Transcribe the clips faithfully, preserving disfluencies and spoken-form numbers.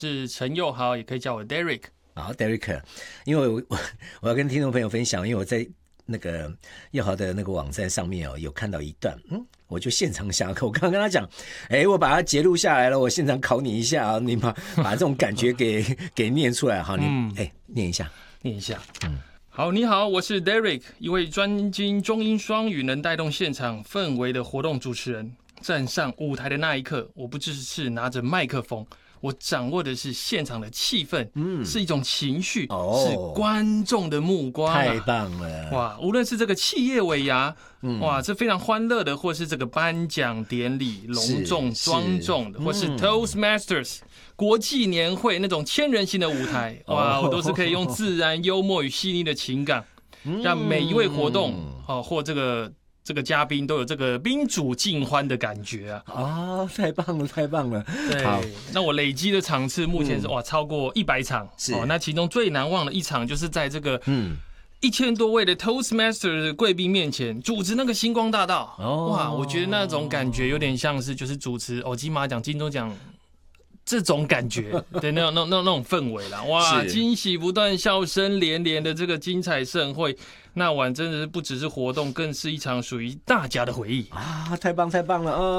是陈佑豪，也可以叫我 Derek。 好 ，Derek， 因为我我要跟听众朋友分享，因为我在那个佑豪的那个网站上面哦，有看到一段，嗯，我就现场下课。我刚刚跟他讲，哎，我把它截录下来了，我现场考你一下啊，你把把这种感觉给给念出来哈，你哎、嗯、念一下， 念一下，嗯。好，你好，我是 Derek， 一位专精中英双语能带动现场氛围的活动主持人。站上舞台的那一刻，我不只是拿着麦克风，我掌握的是现场的气氛，嗯，是一种情绪，哦、是观众的目光、啊， 太棒了！ 哇，无论是这个企业尾牙，嗯、哇，是非常欢乐的，或是这个颁奖典礼隆重庄重的，或是 Toastmasters、嗯、国际年会那种千人型的舞台，哇，哦、我都是可以用自然、幽默与细腻的情感，嗯、让每一位活动，哦，或这个。这个嘉宾都有这个宾主尽欢的感觉啊！ 啊，太棒了，太棒了！ 对，好，那我累积的场次目前是、嗯、哇超过一百场，是哦。那其中最难忘的一场就是在这个嗯一千多位的 Toastmaster 贵宾面前主持那个星光大道，哦、哇，我觉得那种感觉有点像是就是主持哦金马奖、金钟奖。这种感觉，对，那种那那那种氛围啦，哇，惊喜不断，笑声连连的这个精彩盛会，那晚真的是不只是活动，更是一场属于大家的回忆啊！太棒太棒了啊！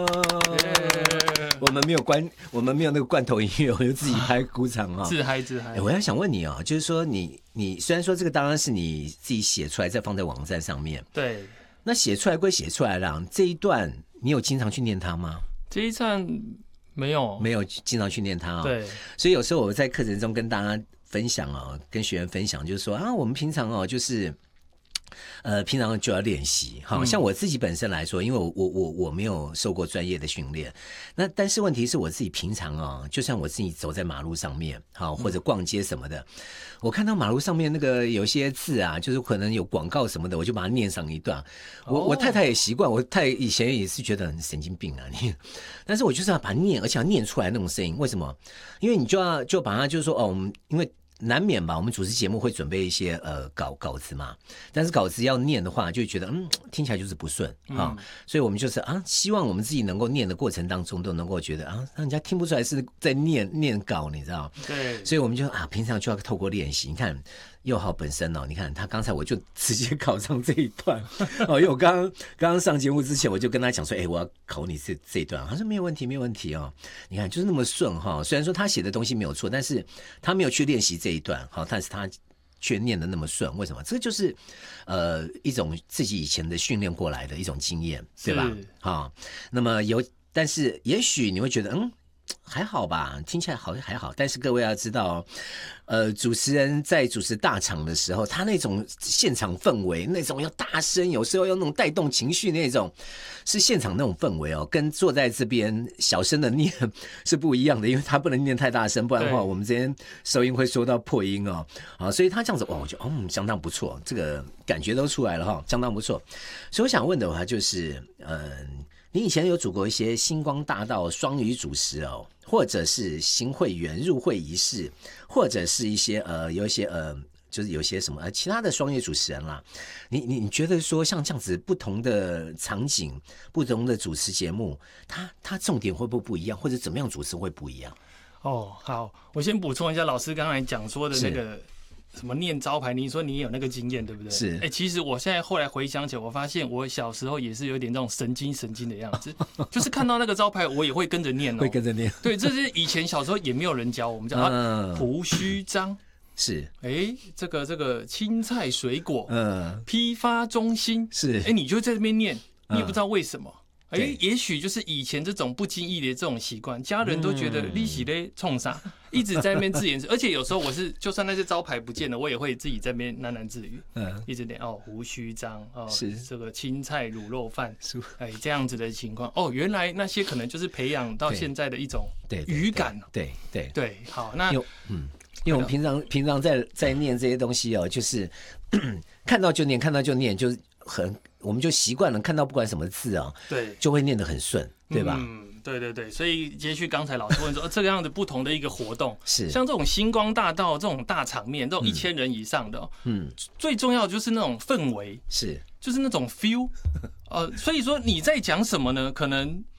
我们没有关，我们没有那个罐头音乐，我就自己拍鼓掌啊， 自嗨自嗨。 欸、我要想问你啊，就是说你你虽然说这个当然是你自己写出来，再放在网站上面， 对， 那写出来归写出来了，这一段你有经常去念它吗？ 这一段。没有， 没有经常去念它哦。 对， 所以有时候我在课程中跟大家分享哦，跟学员分享，就是说啊，我们平常哦，就是呃，平常就要练习。好、嗯、像我自己本身来说，因为我我我我没有受过专业的训练，那但是问题是我自己平常哦，就像我自己走在马路上面，好或者逛街什么的。嗯，我看到马路上面那个有些字啊，就是可能有广告什么的，我就把它念上一段。我、哦、我太太也习惯，我太太以前也是觉得很神经病啊，你。但是我就是要把它念，而且要念出来那种声音。为什么？因为你就要就把它就是说哦，我们因为。难免吧，我们主持节目会准备一些呃稿稿子嘛，但是稿子要念的话，就觉得嗯听起来就是不顺啊、嗯，所以我们就是啊，希望我们自己能够念的过程当中都能够觉得啊，让人家听不出来是在念念稿，你知道？ 对， 所以我们就啊，平常就要透过练习。你看佑豪本身哦，你看他刚才我就直接考上这一段哦，因为我刚刚刚刚上节目之前我就跟他讲说，哎，我要考你这这一段，他说没有问题，没有问题哦。你看就是那么顺哈、哦，虽然说他写的东西没有错，但是他没有去练习这一段，好，但是他却念得那么顺，为什么？这就是呃一种自己以前的训练过来的一种经验，对吧？好，那么有，但是也许你会觉得嗯。还好吧，听起来好像还好，但是各位要知道，呃，主持人在主持大场的时候，他那种现场氛围，那种要大声，有时候要那种带动情绪那种，是现场那种氛围哦，跟坐在这边小声的念是不一样的，因为他不能念太大声，不然的话，我们这边收音会收到破音哦，啊，所以他这样子，哇，我觉得嗯相当不错，这个感觉都出来了哈，相当不错。所以我想问的话就是，嗯、呃。你以前有组过一些星光大道双语主持哦，或者是新会员入会仪式，或者是一些呃有一些呃就是有些什么呃其他的双语主持人啦。你你你觉得说像这样子不同的场景、不同的主持节目，它它重点会不会不一样，或者怎么样主持会不一样？ 哦，好，我先补充一下老师刚才讲说的那个。什么念招牌？你说你也有那个经验，对不对？ 是。 哎、欸，其实我现在后来回想起来，我发现我小时候也是有点这种神经神经的样子，就是看到那个招牌，我也会跟着念哦， 会跟着念。 对，这是以前小时候也没有人教我们，叫啊胡须章。 是。 哎、欸，这个这个青菜水果，嗯，批发中心是。 哎、欸，你就在这边念，你也不知道为什么。哎、欸，也许就是以前这种不经意的这种习惯，家人都觉得你是在冲啥，一直在那边自言自语。而且有时候我是，就算那些招牌不见了，我也会自己在那边喃喃自语，嗯，一直念哦，胡须章哦，是这个青菜卤肉饭，哎，这样子的情况。哦，原来那些可能就是培养到现在的一种语感。 对对 对, 对, 对, 对，好，那嗯，因为我们平常平常在在念这些东西哦，就是看到就念，看到就念，就很。我们就习惯了看到不管什么字啊， 对， 就会念得很顺，对吧？ 嗯，对对对，所以接续刚才老师问说，这个样子不同的一个活动， 是像这种星光大道这种大场面，这种一千人以上的，嗯，最重要的就是那种氛围， 是， 就是那种 feel， 呃，所以说你在讲什么呢？可能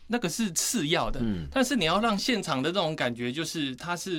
那个是次要的，嗯，但是你要让现场的这种感觉，就是它是